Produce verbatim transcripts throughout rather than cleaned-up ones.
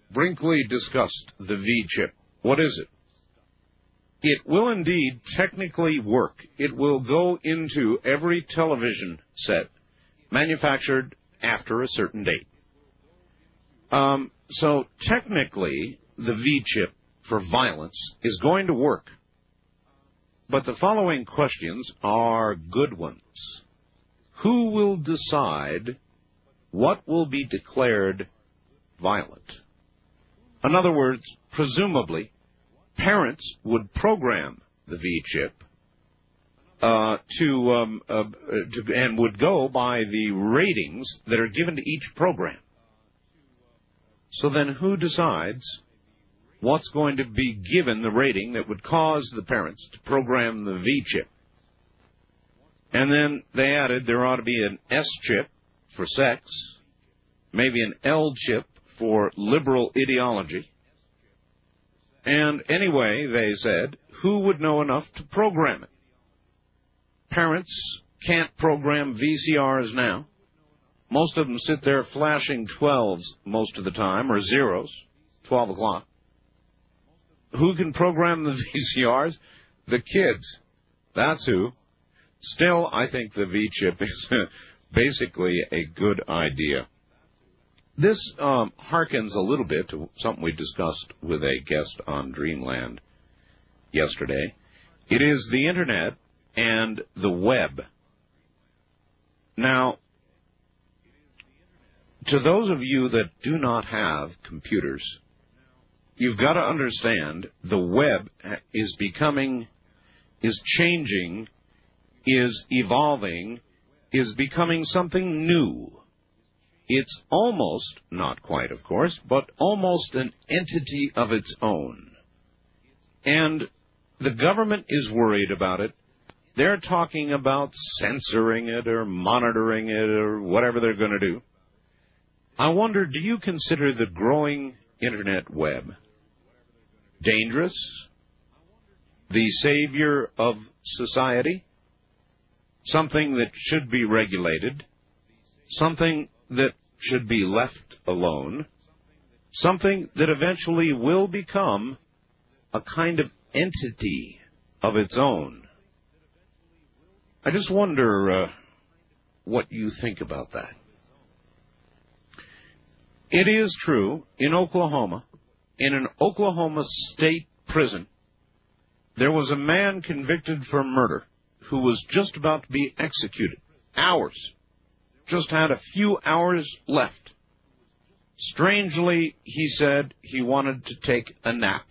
Brinkley discussed the V-chip. What is it? It will indeed technically work. It will go into every television set manufactured after a certain date. Um, so technically, the V-chip for violence is going to work. But the following questions are good ones. Who will decide what will be declared violent? In other words, presumably, parents would program the V-chip uh, to, um, uh, to and would go by the ratings that are given to each program. So then who decides what's going to be given the rating that would cause the parents to program the V-chip? And then they added there ought to be an S-chip for sex, maybe an L-chip for liberal ideology. And anyway, they said, who would know enough to program it? Parents can't program V C Rs now. Most of them sit there flashing twelves most of the time, or zeros, twelve o'clock. Who can program the V C Rs? The kids. That's who. Still, I think the V-chip is basically a good idea. This um, harkens a little bit to something we discussed with a guest on Dreamland yesterday. It is the Internet and the web. Now, to those of you that do not have computers, you've got to understand the web is becoming, is changing, is evolving, is becoming something new. It's almost, not quite of course, but almost an entity of its own. And the government is worried about it. They're talking about censoring it or monitoring it or whatever they're going to do. I wonder, do you consider the growing Internet web dangerous? The savior of society? Something that should be regulated? Something that should be left alone? Something that eventually will become a kind of entity of its own? I just wonder uh, what you think about that. It is true, in Oklahoma, in an Oklahoma state prison, there was a man convicted for murder who was just about to be executed. Hours. Just had a few hours left. Strangely, he said he wanted to take a nap.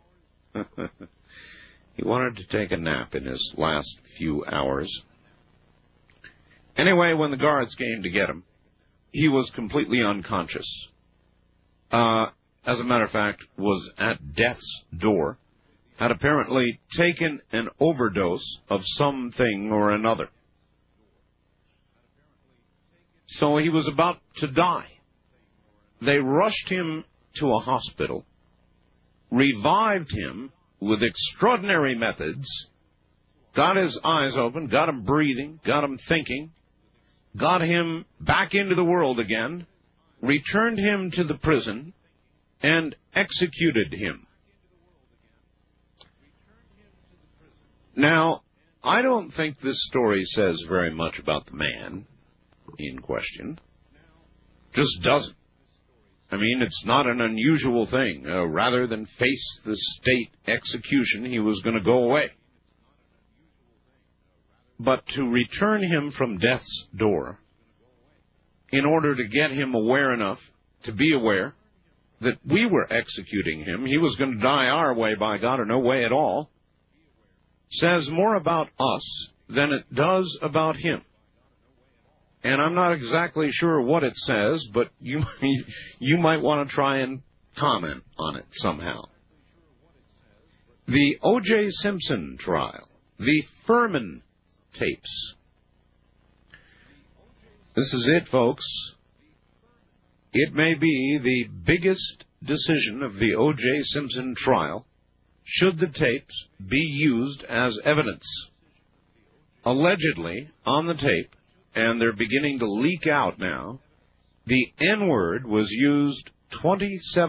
He wanted to take a nap in his last few hours. Anyway, when the guards came to get him, he was completely unconscious. Uh, as a matter of fact, was at death's door, had apparently taken an overdose of something or another. So he was about to die. They rushed him to a hospital, revived him with extraordinary methods, got his eyes open, got him breathing, got him thinking, got him back into the world again, returned him to the prison, and executed him. Now, I don't think this story says very much about the man in question. Just doesn't. I mean, it's not an unusual thing. Uh, rather than face the state execution, he was going to go away. But to return him from death's door, in order to get him aware enough to be aware that we were executing him, he was going to die our way, by God, or no way at all, says more about us than it does about him. And I'm not exactly sure what it says, but you, you might want to try and comment on it somehow. The O J Simpson trial, the Furman tapes. This is it, folks. It may be the biggest decision of the O J Simpson trial should the tapes be used as evidence. Allegedly, on the tape, and they're beginning to leak out now, the N-word was used twenty-seven